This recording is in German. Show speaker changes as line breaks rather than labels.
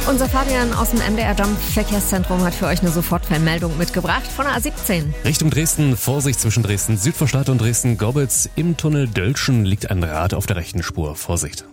Unser Fabian aus dem MDR Jump Verkehrszentrum hat für euch eine Sofortfallmeldung mitgebracht von der A17.
Richtung Dresden, Vorsicht zwischen Dresden Südvorstadt und Dresden Gorbitz. Im Tunnel Dölschen liegt ein Rad auf der rechten Spur. Vorsicht.